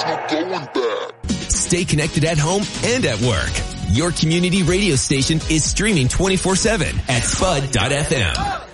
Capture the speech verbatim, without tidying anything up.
no going back. Stay connected at home and at work. Your community radio station is streaming twenty-four seven at spud dot f m.